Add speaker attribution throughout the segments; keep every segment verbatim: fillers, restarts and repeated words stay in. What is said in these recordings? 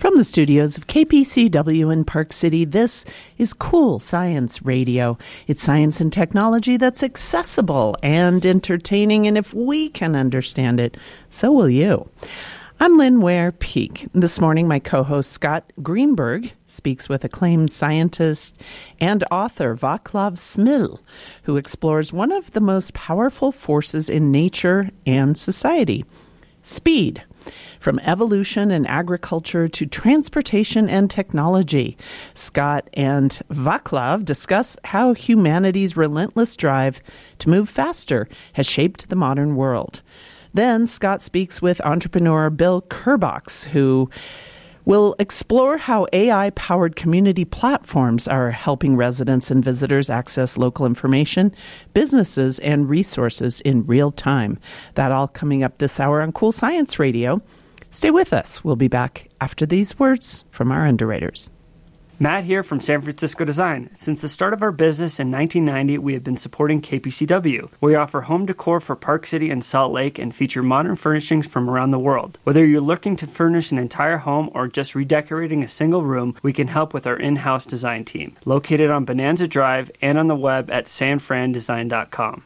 Speaker 1: From the studios of K P C W in Park City, this is Cool Science Radio. It's science and technology that's accessible and entertaining, and if we can understand it, so will you. I'm Lynn Ware-Peak. This morning, my co-host Scott Greenberg speaks with acclaimed scientist and author Vaclav Smil, who explores one of the most powerful forces in nature and society, speed. From evolution and agriculture to transportation and technology, Scott and Vaclav discuss how humanity's relentless drive to move faster has shaped the modern world. Then Scott speaks with entrepreneur Bill Kerbox, who will explore how A I-powered community platforms are helping residents and visitors access local information, businesses, and resources in real time. That all coming up this hour on Cool Science Radio. Stay with us. We'll be back after these words from our underwriters.
Speaker 2: Matt here from San Francisco Design. Since the start of our business in nineteen ninety, we have been supporting K P C W. We offer home decor for Park City and Salt Lake and feature modern furnishings from around the world. Whether you're looking to furnish an entire home or just redecorating a single room, we can help with our in-house design team. Located on Bonanza Drive and on the web at san fran design dot com.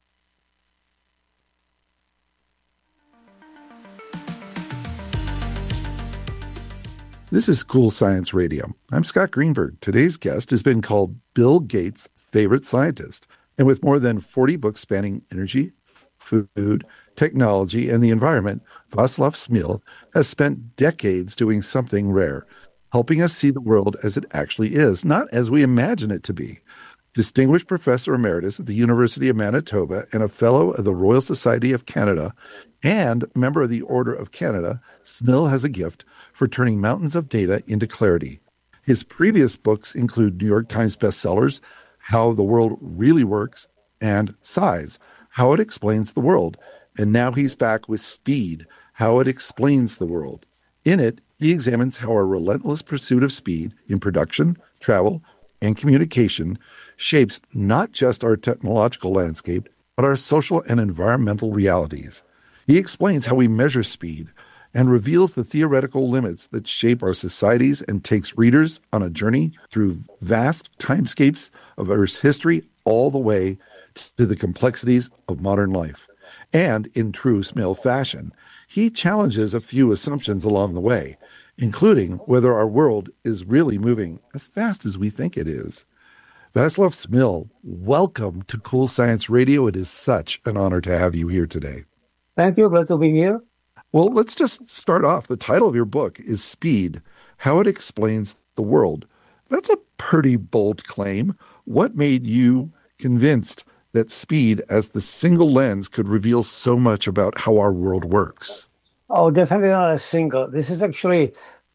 Speaker 3: This is Cool Science Radio. I'm Scott Greenberg. Today's guest has been called Bill Gates' favorite scientist. And with more than forty books spanning energy, food, technology, and the environment, Vaclav Smil has spent decades doing something rare, helping us see the world as it actually is, not as we imagine it to be. Distinguished Professor Emeritus at the University of Manitoba and a Fellow of the Royal Society of Canada and member of the Order of Canada, Smil has a gift for turning mountains of data into clarity. His previous books include New York Times bestsellers, How the World Really Works, and Size, How It Explains the World. And now he's back with Speed, How It Explains the World. In it, he examines how our relentless pursuit of speed in production, travel, and communication shapes not just our technological landscape, but our social and environmental realities. He explains how we measure speed and reveals the theoretical limits that shape our societies and takes readers on a journey through vast timescapes of Earth's history all the way to the complexities of modern life. And in true Smil fashion, he challenges a few assumptions along the way, including whether our world is really moving as fast as we think it is. Vaclav Smil, welcome to Cool Science Radio. It is such an honor to have you here today.
Speaker 4: Thank you. Glad to be here.
Speaker 3: Well, let's just start off. The title of your book is Speed, How It Explains the World. That's a pretty bold claim. What made you convinced that speed as the single lens could reveal so much about how our world works?
Speaker 4: Oh, definitely not a single. This is actually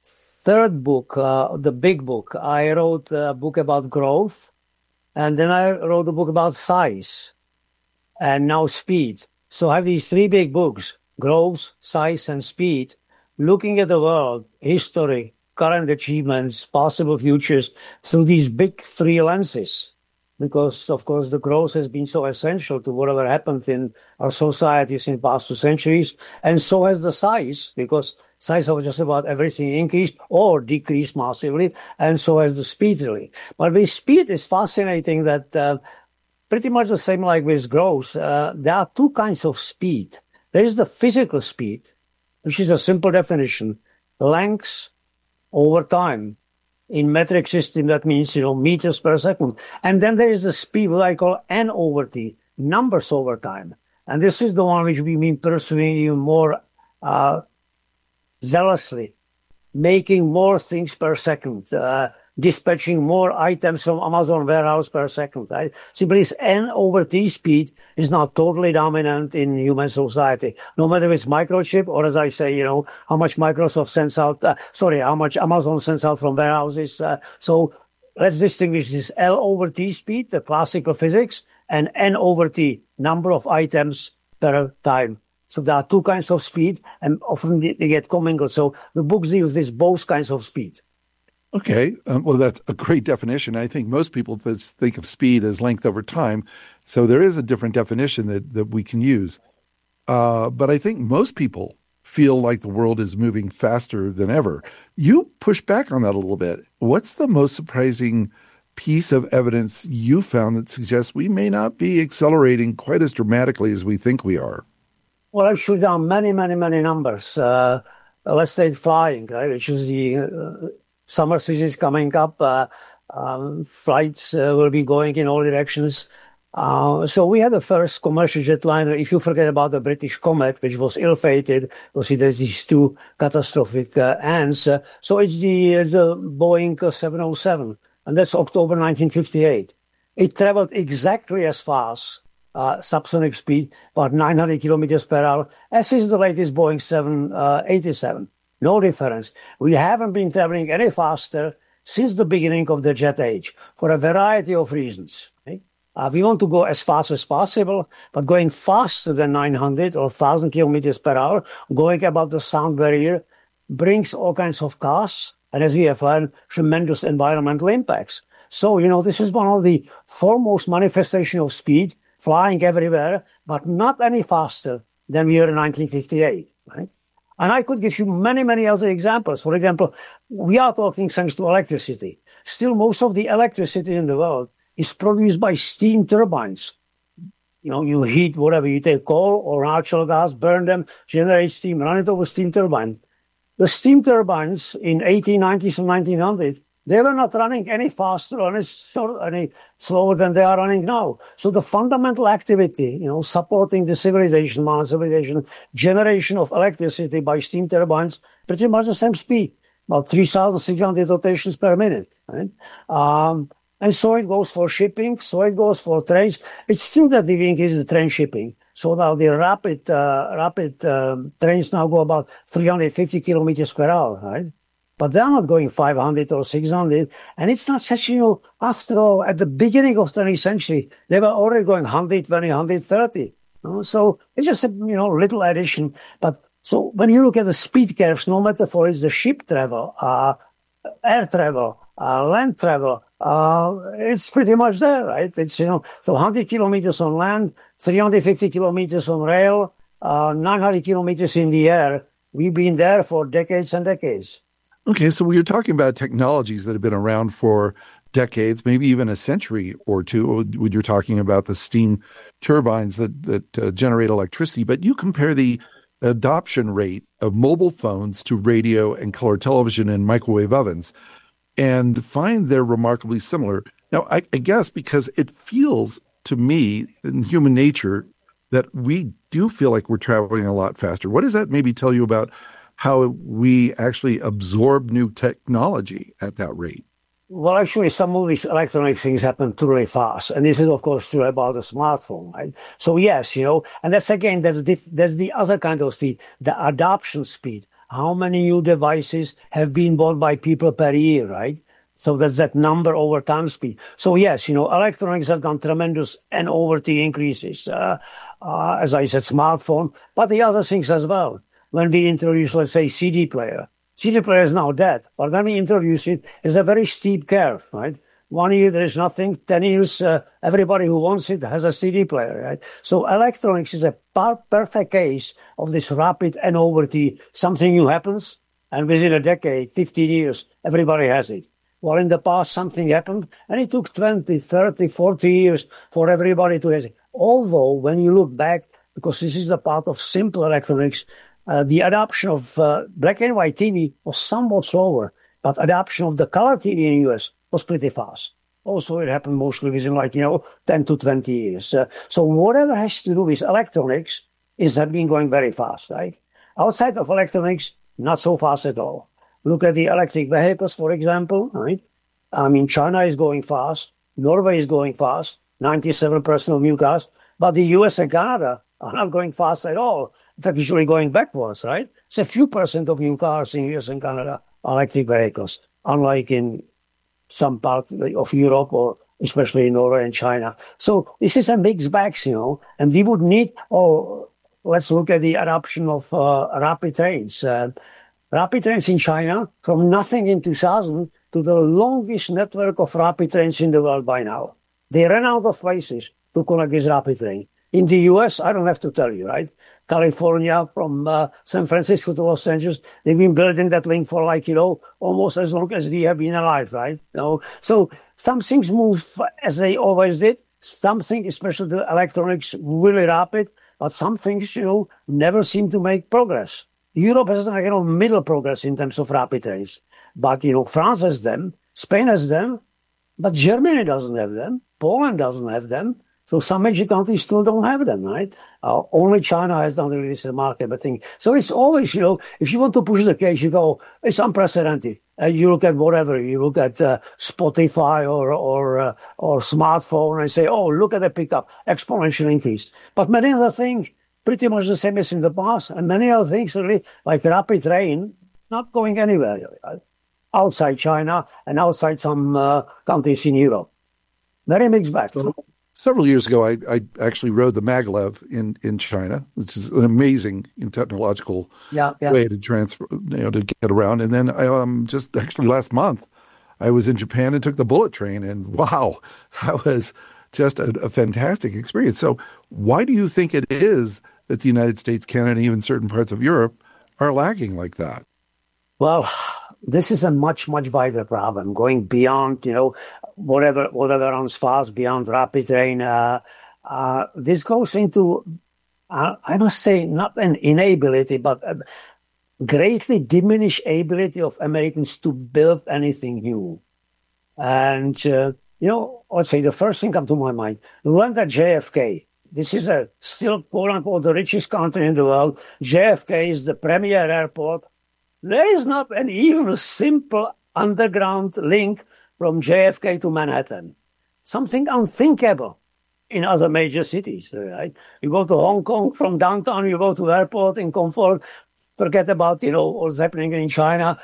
Speaker 4: third book, uh, the big book. I wrote a book about growth, and then I wrote a book about size, and now speed. So I have these three big books, growth, size, and speed, looking at the world, history, current achievements, possible futures through these big three lenses. Because, of course, the growth has been so essential to whatever happened in our societies in the past two centuries. And so has the size, because size of just about everything increased or decreased massively. And so has the speed, really. But with speed, it's fascinating that uh, pretty much the same like with growth, uh, there are two kinds of speed. There is the physical speed, which is a simple definition, length over time. In metric system, that means, you know, meters per second. And then there is the speed, what I call N over T, numbers over time. And this is the one which we've been pursuing even more uh, zealously, making more things per second, uh, dispatching more items from Amazon warehouse per second. Right? Simply, this N over T speed is now totally dominant in human society. No matter if it's microchip or, as I say, you know, how much Microsoft sends out, uh, sorry, how much Amazon sends out from warehouses. Uh, so let's distinguish this L over T speed, the classical physics, and N over T, number of items per time. So there are two kinds of speed, and often they get commingled. So the book deals with both kinds of speed.
Speaker 3: Okay, um, well, that's a great definition. I think most people just think of speed as length over time. So there is a different definition that, that we can use. Uh, but I think most people feel like the world is moving faster than ever. You push back on that a little bit. What's the most surprising piece of evidence you found that suggests we may not be accelerating quite as dramatically as we think we are?
Speaker 4: Well, actually, there are many, many, many numbers. Uh, let's take flying, right, which is the uh, summer season is coming up. Uh, um, flights uh, will be going in all directions. Uh, so we had the first commercial jetliner. If you forget about the British Comet, which was ill-fated, you'll see there's these two catastrophic uh, ends. Uh, so it's the, it's the Boeing seven oh seven, and that's October nineteen fifty-eight. It traveled exactly as fast, uh, subsonic speed, about nine hundred kilometers per hour, as is the latest Boeing seven eighty-seven. No difference. We haven't been traveling any faster since the beginning of the jet age for a variety of reasons. Okay? Uh, we want to go as fast as possible, but going faster than nine hundred or one thousand kilometers per hour, going above the sound barrier, brings all kinds of costs, and as we have learned, tremendous environmental impacts. So, you know, this is one of the foremost manifestation of speed, flying everywhere, but not any faster than we were in nineteen fifty-eight, right? And I could give you many, many other examples. For example, we are talking thanks to electricity. Still, most of the electricity in the world is produced by steam turbines. You know, you heat whatever, you take coal or natural gas, burn them, generate steam, run it over steam turbine. The steam turbines in eighteen nineties and nineteen hundred, they were not running any faster or any, any slower than they are running now. So the fundamental activity, you know, supporting the civilization, modern civilization, generation of electricity by steam turbines, pretty much the same speed, about three thousand six hundred rotations per minute, right? Um, and so it goes for shipping, so it goes for trains. It's true that we've increased the train shipping. So now the rapid, uh, rapid um, trains now go about three hundred fifty kilometers per hour, right? But they're not going five hundred or six hundred. And it's not such, you know, after all, at the beginning of the twentieth century, they were already going one hundred twenty, one hundred thirty. You know? So it's just a, you know, little addition. But so when you look at the speed curves, no matter for it's the ship travel, uh, air travel, uh, land travel, uh, it's pretty much there, right? It's, you know, so one hundred kilometers on land, three hundred fifty kilometers on rail, uh, nine hundred kilometers in the air. We've been there for decades and decades.
Speaker 3: Okay, so we were talking about technologies that have been around for decades, maybe even a century or two, when you're talking about the steam turbines that, that uh, generate electricity. But you compare the adoption rate of mobile phones to radio and color television and microwave ovens and find they're remarkably similar. Now, I, I guess because it feels to me in human nature that we do feel like we're traveling a lot faster. What does that maybe tell you about how we actually absorb new technology at that rate?
Speaker 4: Well, actually, some of these electronic things happen truly fast. And this is, of course, true about the smartphone, right? So, yes, you know, and that's, again, that's the, that's the other kind of speed, the adoption speed. How many new devices have been bought by people per year, right? So that's that number over time speed. So, yes, you know, electronics have gone tremendous and over the increases. Uh, uh, as I said, smartphone, but the other things as well. When we introduce, let's say, C D player. C D player is now dead, but when we introduce it, it's a very steep curve, right? One year there is nothing, ten years, uh, everybody who wants it has a C D player, right? So electronics is a par- perfect case of this rapid and over the something new happens, and within a decade, fifteen years, everybody has it. Well, in the past, something happened, and it took twenty, thirty, forty years for everybody to have it. Although, when you look back, because this is the part of simple electronics, Uh, the adoption of uh, black and white T V was somewhat slower, but adoption of the color T V in the U S was pretty fast. Also, it happened mostly within like, you know, ten to twenty years. Uh, so whatever has to do with electronics is have been going very fast, right? Outside of electronics, not so fast at all. Look at the electric vehicles, for example, right? I mean, China is going fast. Norway is going fast, ninety-seven percent of new cars. But the U S and Canada are not going fast at all. In fact, usually going backwards, right? It's a few percent of new cars in the U S and Canada are electric vehicles, unlike in some part of Europe or especially in Norway and China. So this is a mixed bag, you know, and we would need, oh, let's look at the adoption of uh, rapid trains. Uh, rapid trains in China, from nothing in two thousand to the longest network of rapid trains in the world by now. They ran out of places to connect this rapid train. In the U S, I don't have to tell you, right? California, from uh, San Francisco to Los Angeles, they've been building that link for like, you know, almost as long as we have been alive, right? You know? So some things move as they always did. Something, especially the electronics, really rapid, but some things, you know, never seem to make progress. Europe has like, you know, middle progress in terms of rapid trains. But, you know, France has them, Spain has them, but Germany doesn't have them, Poland doesn't have them. So some major countries still don't have them, right? Uh, only China has done really this remarkable thing. So it's always, you know, if you want to push the case, you go, it's unprecedented. And you look at whatever, you look at uh, Spotify or or uh, or smartphone and say, oh, look at the pickup, exponential increase. But many other things, pretty much the same as in the past. And many other things, really, like rapid train, not going anywhere really, right? Outside China and outside some uh, countries in Europe. Very mixed bag.
Speaker 3: Several years ago, I, I actually rode the maglev in, in China, which is an amazing technological
Speaker 4: yeah, yeah.
Speaker 3: way to transfer, you know, to get around. And then I um just actually last month, I was in Japan and took the bullet train, and wow, that was just a, a fantastic experience. So, why do you think it is that the United States, Canada, and even certain parts of Europe are lagging like that?
Speaker 4: Well, this is a much, much wider problem, going beyond, you know, whatever whatever runs fast, beyond rapid train. Uh, uh, this goes into, uh, I must say, not an inability, but a greatly diminished ability of Americans to build anything new. And, uh, you know, let's say the first thing comes to my mind, we went at J F K. This is a still, quote unquote, the richest country in the world. J F K is the premier airport. There is not an even simple underground link from J F K to Manhattan. Something unthinkable in other major cities, right? You go to Hong Kong from downtown, you go to the airport in comfort, forget about, you know, what's happening in China.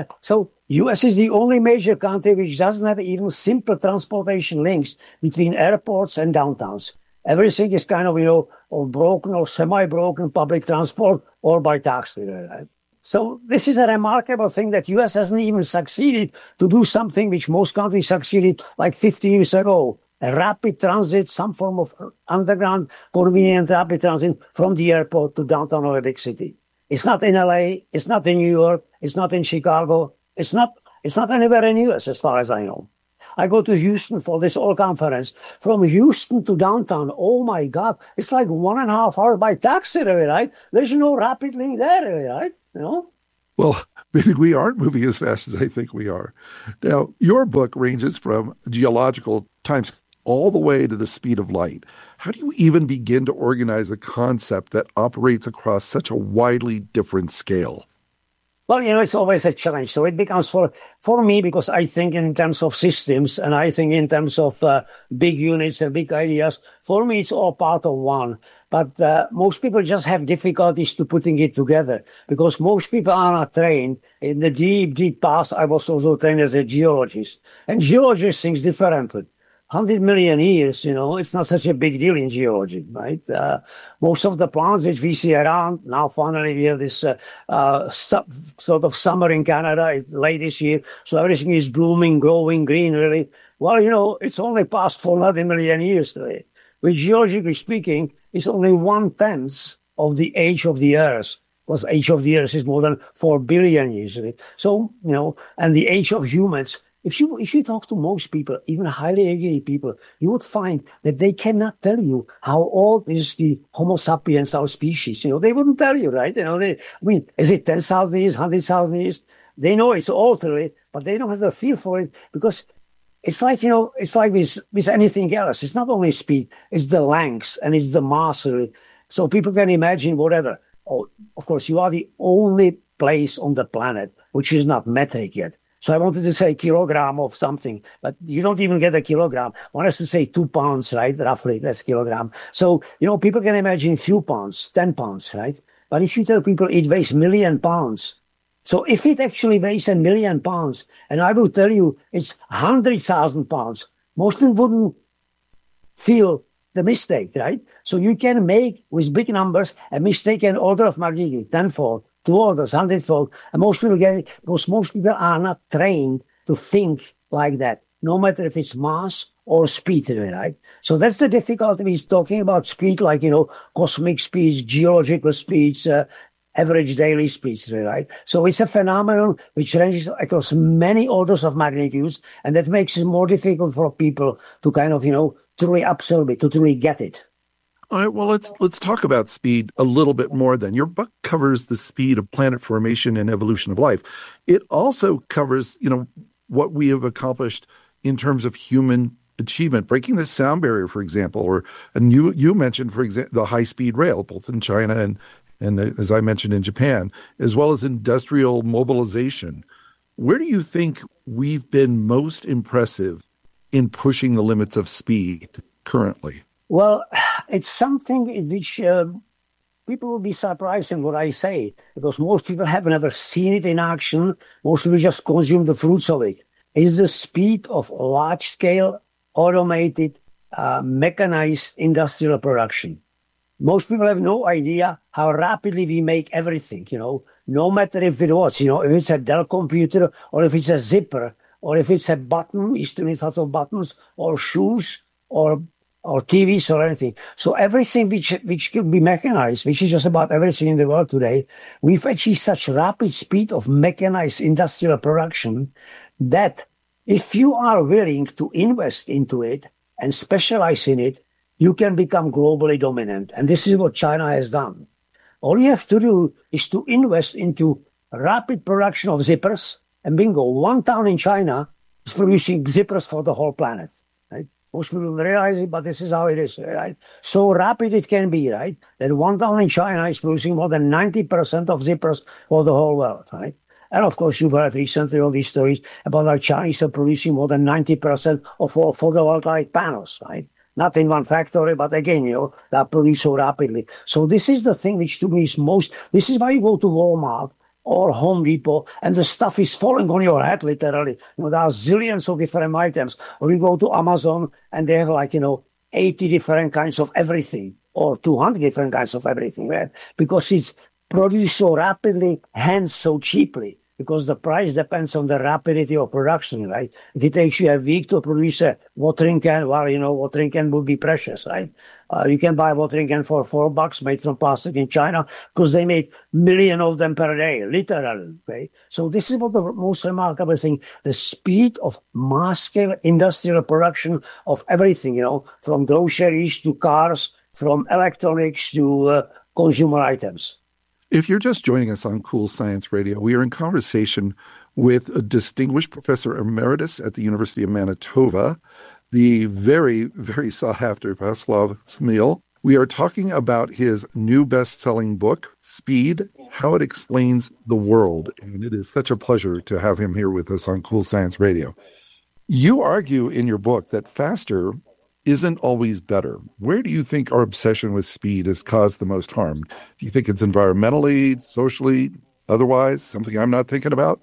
Speaker 4: So U S is the only major country which doesn't have even simple transportation links between airports and downtowns. Everything is kind of, you know, or broken or semi-broken public transport or by taxi, right? So this is a remarkable thing that U S hasn't even succeeded to do something which most countries succeeded like fifty years ago. A rapid transit, some form of underground, convenient rapid transit from the airport to downtown of a big city. It's not in L A, it's not in New York, it's not in Chicago, it's not, it's not anywhere in U S as far as I know. I go to Houston for this all conference. From Houston to downtown, oh my God, it's like one and a half hours by taxi, right? There's no rapid link there, right? You know?
Speaker 3: Well, maybe we aren't moving as fast as I think we are. Now, your book ranges from geological times all the way to the speed of light. How do you even begin to organize a concept that operates across such a widely different scale?
Speaker 4: Well, you know, it's always a challenge. So it becomes for, for me, because I think in terms of systems and I think in terms of uh, big units and big ideas, for me, it's all part of one. But uh, most people just have difficulties to putting it together because most people are not trained. In the deep, deep past, I was also trained as a geologist. And geologists think differently. one hundred million years, you know, it's not such a big deal in geology, right? Uh, most of the plants which we see around, now finally we have this uh, uh, su- sort of summer in Canada, it's late this year, so everything is blooming, growing, green, really. Well, you know, it's only past four hundred million years today, which geologically speaking is only one-tenth of the age of the Earth. Because age of the Earth is more than four billion years. Right? So, you know, and the age of humans, If you if you talk to most people, even highly educated people, you would find that they cannot tell you how old is the Homo sapiens, our species. You know, they wouldn't tell you, right? You know, they, I mean, is it ten thousand years, one hundred thousand years? They know it's old, really, but they don't have the feel for it because it's like, you know, it's like with, with anything else. It's not only speed, it's the length and it's the mass, really. So people can imagine whatever. Oh, of course, you are the only place on the planet which is not metric yet. So I wanted to say kilogram of something, but you don't even get a kilogram. One has to say two pounds, right? Roughly, that's kilogram. So, you know, people can imagine few pounds, ten pounds, right? But if you tell people it weighs million pounds, so if it actually weighs a million pounds, and I will tell you it's one hundred thousand pounds, most people wouldn't feel the mistake, right? So you can make, with big numbers, a mistake in order of magnitude, tenfold. Two orders, hundredfold, and most people get it because most people are not trained to think like that, no matter if it's mass or speed, right? So that's the difficulty. He's talking about speed, like, you know, cosmic speeds, geological speeds, uh, average daily speeds, right? So it's a phenomenon which ranges across many orders of magnitudes, and that makes it more difficult for people to kind of, you know, truly absorb it, to truly get it.
Speaker 3: All right, well, let's let's talk about speed a little bit more then. Your book covers the speed of planet formation and evolution of life. It also covers, you know, what we have accomplished in terms of human achievement, breaking the sound barrier, for example, or and you you mentioned, for example, the high-speed rail, both in China and, and as I mentioned, in Japan, as well as industrial mobilization. Where do you think we've been most impressive in pushing the limits of speed currently?
Speaker 4: Well, it's something which uh, people will be surprised in what I say, because most people have never seen it in action. Most people just consume the fruits of it. It's the speed of large-scale, automated, uh, mechanized industrial production. Most people have no idea how rapidly we make everything, you know, no matter if it was, you know, if it's a Dell computer or if it's a zipper or if it's a button, you still need lots of buttons, or shoes or or T Vs or anything. So everything which which could be mechanized, which is just about everything in the world today, we've achieved such rapid speed of mechanized industrial production that if you are willing to invest into it and specialize in it, you can become globally dominant. And this is what China has done. All you have to do is to invest into rapid production of zippers, and bingo, one town in China is producing zippers for the whole planet. Right? Most people don't realize it, but this is how it is, right? So rapid it can be, right? That one town in China is producing more than ninety percent of zippers for the whole world, right? And of course, you've heard recently all these stories about how Chinese are producing more than ninety percent of all photovoltaic panels, right? Not in one factory, but again, you know, that produce so rapidly. So this is the thing which to me is most, this is why you go to Walmart or Home Depot and the stuff is falling on your head, literally. You know, there are zillions of different items. Or you go to Amazon and they have like, you know, eighty different kinds of everything or two hundred different kinds of everything, right? Because it's produced so rapidly, hence so cheaply. Because the price depends on the rapidity of production, right? If it takes you a week to produce a watering can, well, you know, watering can will be precious, right? Uh, you can buy a watering can for four bucks made from plastic in China because they make million of them per day, literally, okay? So this is what the most remarkable thing, the speed of mass-scale industrial production of everything, you know, from groceries to cars, from electronics to uh, consumer items.
Speaker 3: If you're just joining us on Cool Science Radio, we are in conversation with a distinguished professor emeritus at the University of Manitoba, the very, very sought-after Václav Smil. We are talking about his new best-selling book, Speed, How It Explains the World. And it is such a pleasure to have him here with us on Cool Science Radio. You argue in your book that faster isn't always better. Where do you think our obsession with speed has caused the most harm? Do you think it's environmentally, socially, otherwise, something I'm not thinking about?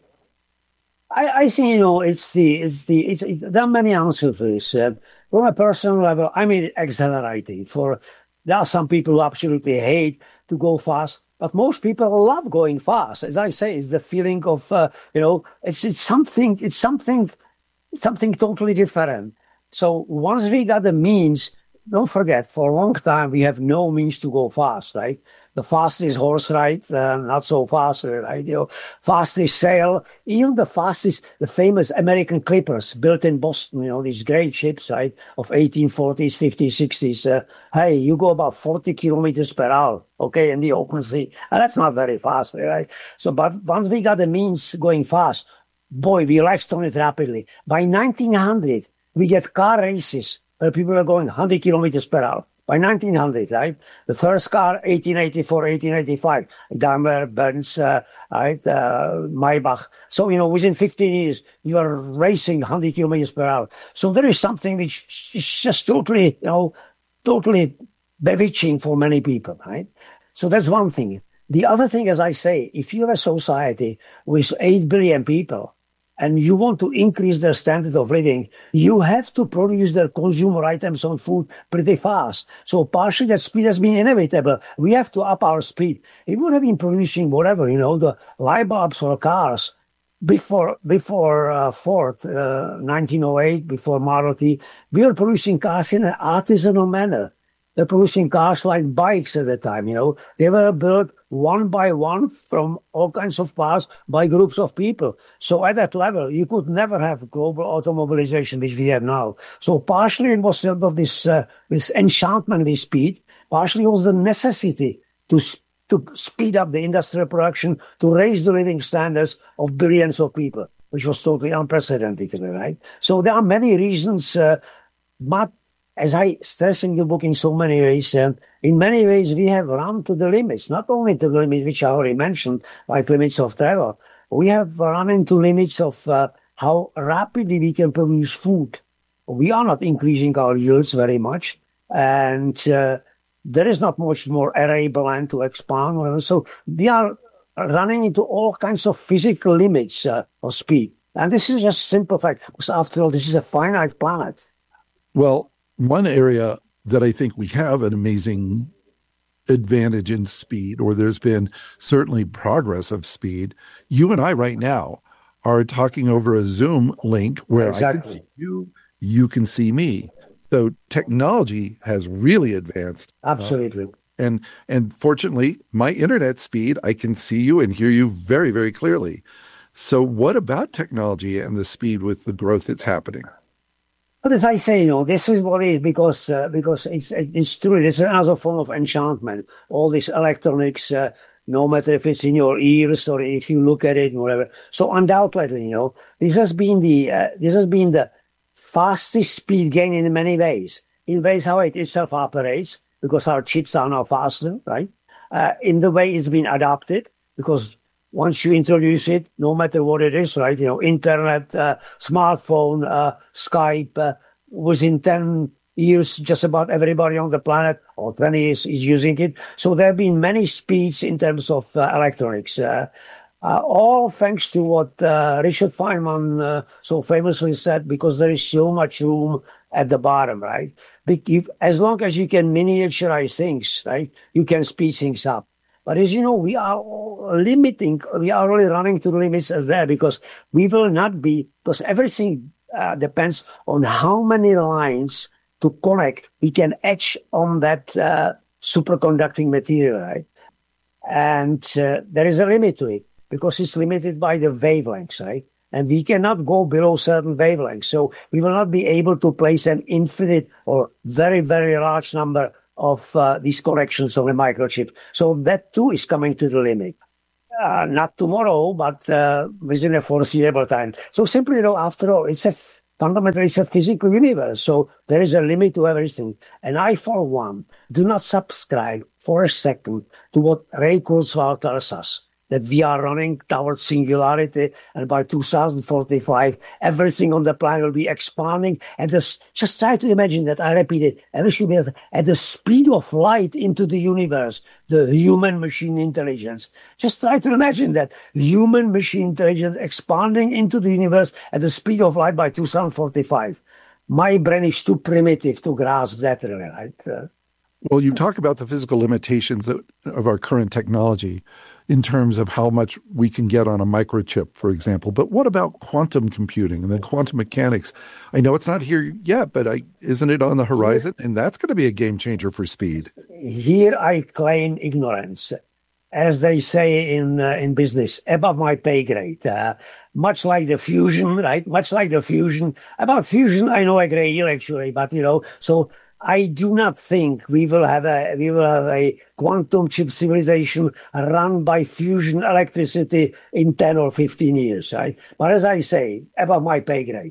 Speaker 4: I, I think, you know, it's the, it's the, it's, it, there are many answers for this. Uh, from a personal level, I mean, exhilarating. For, there are some people who absolutely hate to go fast, but most people love going fast. As I say, it's the feeling of, uh, you know, it's, it's something, it's something, something totally different. So once we got the means, don't forget, for a long time, we have no means to go fast, right? The fastest horse ride, uh, not so fast, right? You know, fastest sail, even the fastest, the famous American Clippers built in Boston, you know, these great ships, right? Of eighteen forties, fifties, sixties. Uh, hey, you go about forty kilometers per hour, okay, in the open sea. And that's not very fast, right? So, but once we got the means going fast, boy, we relaxed on it rapidly. By nineteen hundred, we get car races where people are going one hundred kilometers per hour. By nineteen hundred, right? The first car, eighteen eighty-four, eighteen eighty-five. Daimler, Benz, uh, right? Uh, Maybach. So, you know, within fifteen years, you are racing one hundred kilometers per hour. So there is something which is just totally, you know, totally bewitching for many people, right? So that's one thing. The other thing, as I say, if you have a society with eight billion people, and you want to increase their standard of living, you have to produce their consumer items on food pretty fast. So partially that speed has been inevitable. We have to up our speed. If we would have been producing whatever, you know, the light bulbs for cars before before uh, Ford, uh, nineteen oh eight, before Maruti, we were producing cars in an artisanal manner. They're producing cars like bikes at the time, you know. They were built one by one from all kinds of parts by groups of people. So at that level, you could never have global automobilization, which we have now. So partially it was sort of this, uh, this enchantment with speed. Partially it was the necessity to, to speed up the industrial production, to raise the living standards of billions of people, which was totally unprecedented, right? So there are many reasons, uh, but as I stress in the book in so many ways, uh, in many ways we have run to the limits, not only to the limits which I already mentioned, like limits of travel. We have run into limits of uh, how rapidly we can produce food. We are not increasing our yields very much, and uh, there is not much more arable land to expand. Whatever. So we are running into all kinds of physical limits uh, of speed. And this is just simple fact, because after all, this is a finite planet.
Speaker 3: Well, one area that I think we have an amazing advantage in speed, or there's been certainly progress of speed. You and I right now are talking over a Zoom link where
Speaker 4: exactly.
Speaker 3: I can see you, you can see me. So technology has really advanced.
Speaker 4: Absolutely.
Speaker 3: Uh, and and fortunately, my internet speed, I can see you and hear you very, very clearly. So what about technology and the speed with the growth that's happening?
Speaker 4: But as I say, you know, this is what it is because, uh, because it's, it's true. It's another form of enchantment. All this electronics, uh, no matter if it's in your ears or if you look at it and whatever. So undoubtedly, you know, this has been the, uh, this has been the fastest speed gain in many ways. In ways how it itself operates, because our chips are now faster, right? Uh, in the way it's been adopted, because once you introduce it, no matter what it is, right? You know, internet, uh, smartphone, uh, Skype, uh, within ten years, just about everybody on the planet, or twenty years, is using it. So there have been many speeds in terms of uh, electronics, uh, uh, all thanks to what uh, Richard Feynman uh, so famously said, because there is so much room at the bottom, right? If, as long as you can miniaturize things, right, you can speed things up. But as you know, we are limiting, we are only running to the limits there because we will not be, because everything uh, depends on how many lines to connect we can etch on that uh, superconducting material, right? And uh, there is a limit to it because it's limited by the wavelengths, right? And we cannot go below certain wavelengths. So we will not be able to place an infinite or very, very large number of uh, these corrections on a microchip. So that too is coming to the limit. Uh, not tomorrow, but uh, within a foreseeable time. So simply, you know, after all, it's a fundamentally it's a physical universe. So there is a limit to everything. And I, for one, do not subscribe for a second to what Ray Kurzweil tells us, that we are running towards singularity, and by two thousand forty-five, everything on the planet will be expanding. And just, just try to imagine that, I repeat it, everything will be at the speed of light into the universe, the human-machine intelligence. Just try to imagine that human-machine intelligence expanding into the universe at the speed of light by two thousand forty-five. My brain is too primitive to grasp that, really, right? Uh,
Speaker 3: well, you talk about the physical limitations of, of our current technology in terms of how much we can get on a microchip, for example. But what about quantum computing and then quantum mechanics? I know it's not here yet, but I, isn't it on the horizon? And that's going to be a game changer for speed.
Speaker 4: Here I claim ignorance. As they say in uh, in business, above my pay grade. Uh, much like the fusion, right? Much like the fusion. About fusion, I know a great deal, actually, but, you know, so I do not think we will have a we will have a quantum chip civilization run by fusion electricity in ten or fifteen years, right? But as I say, above my pay grade.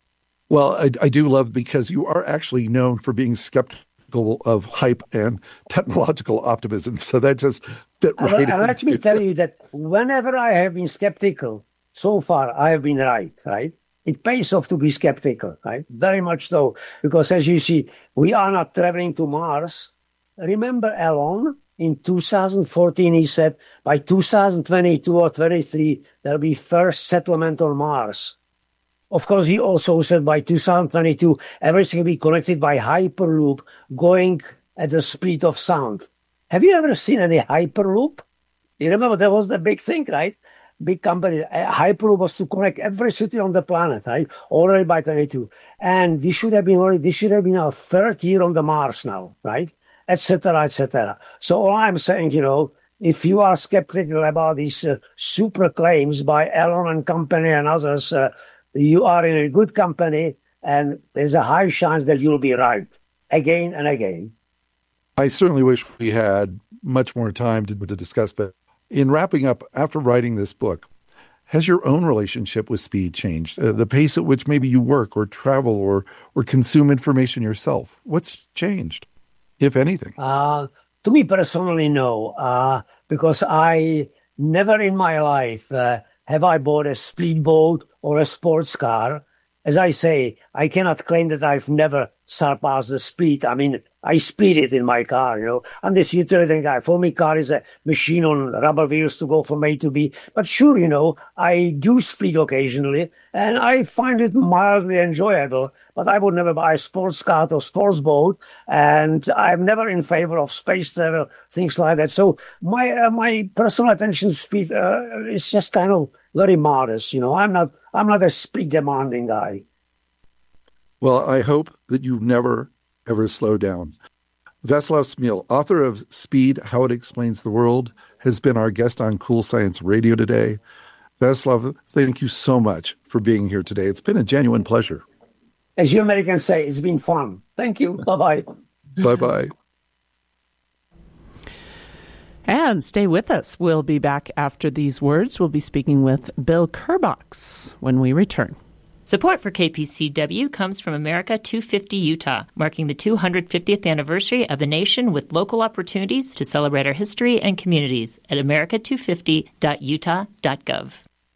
Speaker 3: Well, I, I do love, because you are actually known for being skeptical of hype and technological optimism. So that just fit right in.
Speaker 4: And let me tell you that whenever I have been skeptical, so far I have been right, right? It pays off to be skeptical, right? Very much so. Because as you see, we are not traveling to Mars. Remember Elon? In two thousand fourteen, he said, by two thousand twenty-two or twenty-three, there'll be first settlement on Mars. Of course, he also said by two thousand twenty-two, everything will be connected by Hyperloop going at the speed of sound. Have you ever seen any Hyperloop? You remember that was the big thing, right? big company. Uh, Hyperloop was to connect every city on the planet, right? Already by twenty-two. And we should have been already, this should have been our third year on the Mars now, right? Et cetera, et cetera. So all I'm saying, you know, if you are skeptical about these uh, super claims by Elon and company and others, uh, you are in a good company, and there's a high chance that you'll be right again and again.
Speaker 3: I certainly wish we had much more time to, to discuss, but in wrapping up, after writing this book, has your own relationship with speed changed? Uh, the pace at which maybe you work or travel or, or consume information yourself? What's changed, if anything?
Speaker 4: Uh, to me personally, no, uh, because I never in my life uh, have I bought a speedboat or a sports car. As I say, I cannot claim that I've never surpassed the speed. I mean, I speed it in my car, you know. I'm this utilitarian guy. For me, car is a machine on rubber wheels to go from A to B. But sure, you know, I do speed occasionally, and I find it mildly enjoyable. But I would never buy a sports car or sports boat, and I'm never in favor of space travel, things like that. So my uh, my personal attention speed uh, is just kind of very modest, you know. I'm not I'm not a speed demanding guy.
Speaker 3: Well, I hope that you never, ever slow down. Vyacheslav Smil, author of Speed, How It Explains the World, has been our guest on Cool Science Radio today. Vyacheslav, thank you so much for being here today. It's been a genuine pleasure.
Speaker 4: As you Americans say, it's been fun. Thank you. Bye-bye.
Speaker 3: Bye-bye.
Speaker 1: And stay with us. We'll be back after these words. We'll be speaking with Bill Kerbox when we return.
Speaker 5: Support for K P C W comes from America two fifty Utah, marking the two hundred fiftieth anniversary of the nation with local opportunities to celebrate our history and communities at america two fifty dot utah dot gov.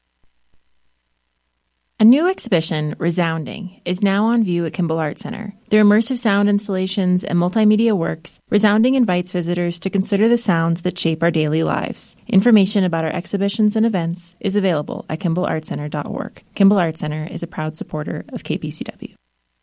Speaker 6: A new exhibition, Resounding, is now on view at Kimball Art Center. Through immersive sound installations and multimedia works, Resounding invites visitors to consider the sounds that shape our daily lives. Information about our exhibitions and events is available at kimball art center dot org. Kimball Art Center is a proud supporter of K P C W.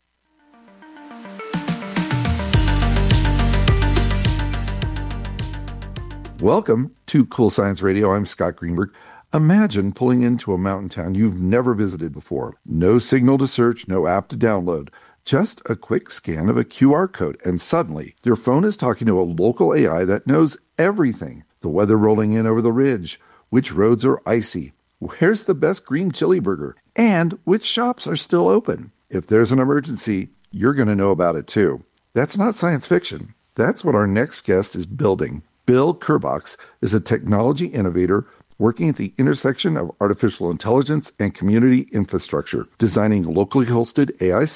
Speaker 3: Welcome to Cool Science Radio. I'm Scott Greenberg. Imagine pulling into a mountain town you've never visited before. No signal to search, no app to download. Just a quick scan of a Q R code, and suddenly your phone is talking to a local A I that knows everything. The weather rolling in over the ridge, which roads are icy, where's the best green chili burger, and which shops are still open. If there's an emergency, you're going to know about it too. That's not science fiction. That's what our next guest is building. Bill Kerbox is a technology innovator working at the intersection of artificial intelligence and community infrastructure, designing locally hosted A I